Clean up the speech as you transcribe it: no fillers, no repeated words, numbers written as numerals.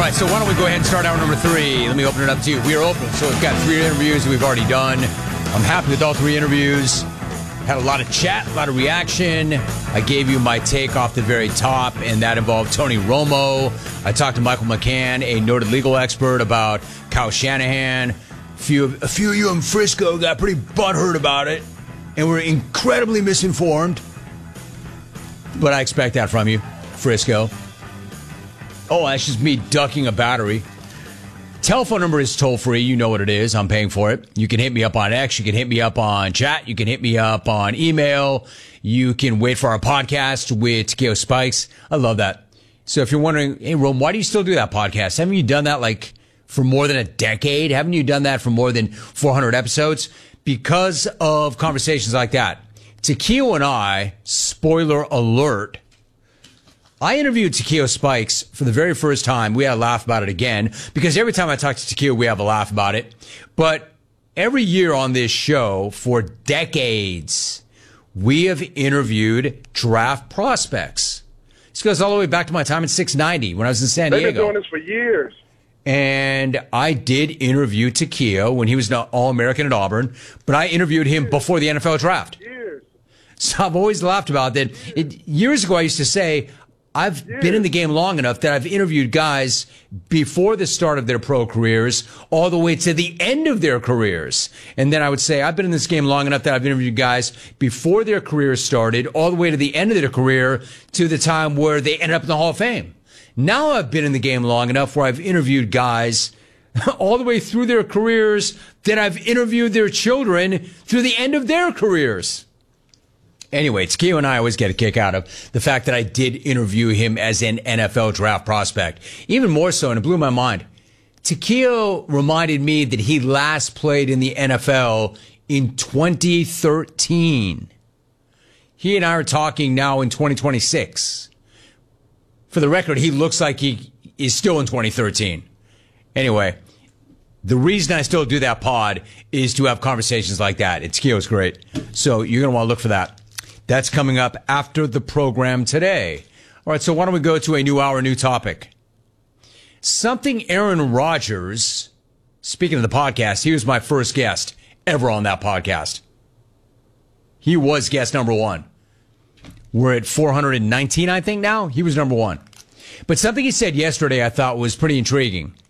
right, so why don't we go ahead and start hour number 3. Let me open it up to you. We are open, so we've got 3 interviews that we've already done. I'm happy with all 3 interviews. Had a lot of chat, a lot of reaction. I gave you my take off the very top, and that involved Tony Romo. I talked to Michael McCann, a noted legal expert, about Kyle Shanahan. A few of you in Frisco got pretty butthurt about it, and were incredibly misinformed. But I expect that from you, Frisco. Oh, that's just me ducking a battery. Telephone number is toll-free. You know what it is. I'm paying for it. You can hit me up on X. You can hit me up on chat. You can hit me up on email. You can wait for our podcast with Takeo Spikes. I love that. So if you're wondering, hey, Rome, why do you still do that podcast? Haven't you done that like for more than a decade? Haven't you done that for more than 400 episodes? Because of conversations like that. Takeo and I, spoiler alert, I interviewed Takeo Spikes for the very first time. We had a laugh about it again, because every time I talk to Takeo, we have a laugh about it. But every year on this show, for decades, we have interviewed draft prospects. This goes all the way back to my time in 690 when I was in San Diego. They've been doing this for years. And I did interview Takeo when he was an All-American at Auburn, but I interviewed him before the NFL draft. Years. So I've always laughed about that. Years ago, I used to say, I've been in the game long enough that I've interviewed guys before the start of their pro careers all the way to the end of their careers. And then I would say, I've been in this game long enough that I've interviewed guys before their careers started all the way to the end of their career to the time where they ended up in the Hall of Fame. Now I've been in the game long enough where I've interviewed guys all the way through their careers that I've interviewed their children through the end of their careers. Anyway, Takeo and I always get a kick out of the fact that I did interview him as an NFL draft prospect. Even more so, and it blew my mind. Takeo reminded me that he last played in the NFL in 2013. He and I are talking now in 2026. For the record, he looks like he is still in 2013. Anyway, the reason I still do that pod is to have conversations like that. Takeo's great. So you're going to want to look for that. That's coming up after the program today. All right, so why don't we go to a new hour, new topic? Something Aaron Rodgers, speaking of the podcast, he was my first guest ever on that podcast. He was guest number 1. We're at 419, I think, now. He was number 1. But something he said yesterday I thought was pretty intriguing.